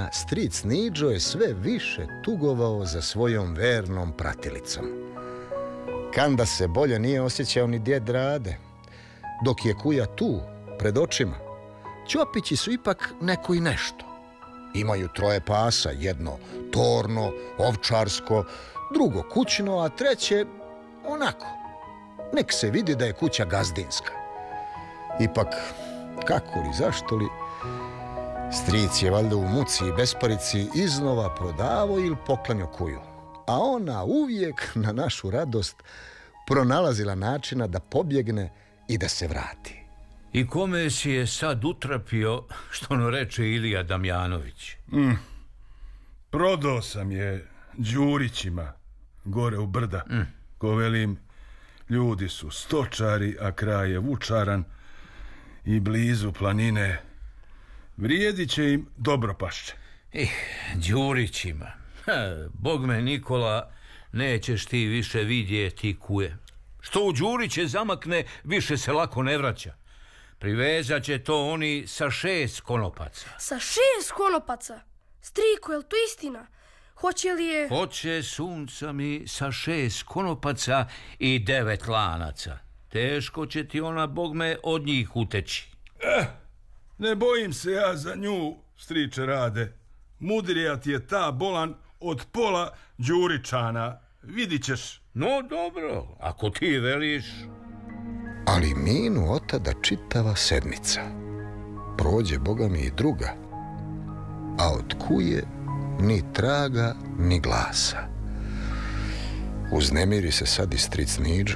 stric Niđo je sve više tugovao za svojom vernom pratilicom. Kanda se bolje nije osjećao ni djed Rade. Dok je kuja tu, pred očima, Ćopići su ipak neko i nešto. Imaju 3 pasa, jedno torno, ovčarsko, drugo kućno, a treće onako. Nek se vidi da je kuća gazdinska. Ipak, kako li, zašto li, stric je valjda u muci i besparici iznova prodavo ili poklanjo kuju. A ona uvijek, na našu radost, pronalazila načina da pobjegne i da se vrati. I kome si je sad utrapio, što ono reče Ilija Damjanović? Prodao sam je Đurićima, gore u brda. Ko velim, ljudi su stočari, a kraj je vučaran i blizu planine. Vrijedit će im dobro pašće. Đurićima. Bog me, Nikola, nećeš ti više vidjeti kuje. Što u Đuriće zamakne, više se lako ne vraća. Privezat će to oni sa 6 konopaca. Sa 6 konopaca? Striko, je li to istina? Hoće li je... Hoće, sunca mi, sa 6 konopaca i 9 lanaca. Teško će ti ona, Bog me, od njih uteći. Ne bojim se ja za nju, striče Rade. Mudrija ti je ta bolan od pola Đuričana. Vidit ćeš. No dobro, ako ti veliš. Ali minu otada čitava sedmica. Prođe, Boga mi, i druga. A od kuje ni traga, ni glasa. Uznemiri se sad i stric Niđo.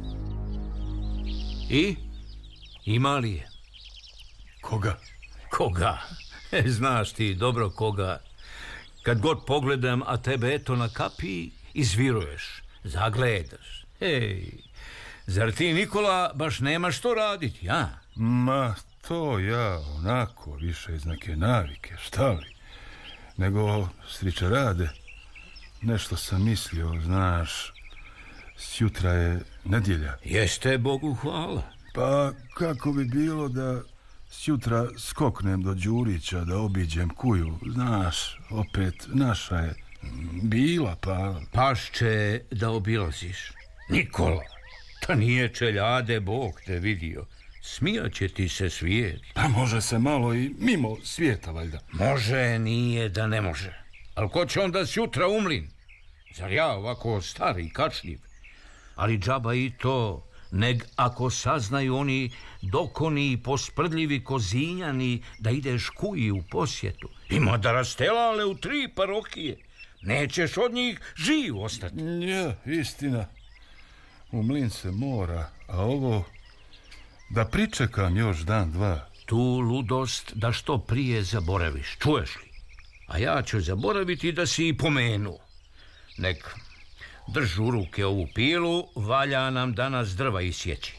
I? Ima li je? Koga? Koga? Znaš ti dobro koga. Kad god pogledam, a tebe eto na kapiji, izviruješ, zagledaš. Zar ti, Nikola, baš nema što raditi, a? Ma, to ja onako, više iz neke navike, šta li? Nego, striče Rade, nešto sam mislio, znaš, sjutra je nedjelja. Jeste, Bogu hvala. Pa, kako bi bilo da sjutra skoknem do Đurića da obiđem kuju, znaš, opet naša je bila, pa... Pašće da obilaziš. Nikola, ta nije čeljade, Bog te vidio. Smijaće ti se svijet. Pa može se malo i mimo svijeta, valjda. Može, nije da ne može. Ali ko će onda sjutra umlin? Zar ja ovako stari i kačljiv? Ali džaba i to, neg ako saznaju oni dokoni i posprdljivi kozinjani da ideš kuji u posjetu. Ima da rastelale u 3 parohije. Nećeš od njih živ ostati. Ja, istina. U mlin se mora, a ovo... Da pričekam još dan, 2. Tu ludost da što prije zaboraviš, čuješ li? A ja ću zaboraviti da si i pomenuo. Nek drž u ruke ovu pilu, valja nam danas drva isjeći.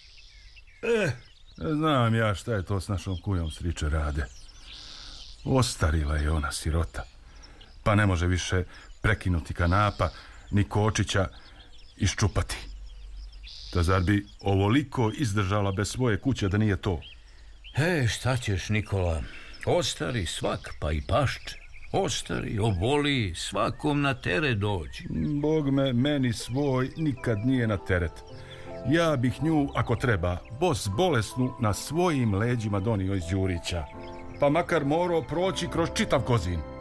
Znam ja šta je to s našom kujom, striče Rade. Ostarila je ona sirota, pa ne može više prekinuti kanapa, ni kočića iščupati. Da zar bi ovoliko izdržala bez svoje kuće da nije to? Šta ćeš, Nikola? Ostari svak, pa i pašče. Ostari, oboli, svakom na teret dođi. Bog me, meni svoj nikad nije na teret. Ja bih nju, ako treba, bolesnu na svojim leđima donio iz Đurića. Pa makar morao proći kroz čitav Kozin.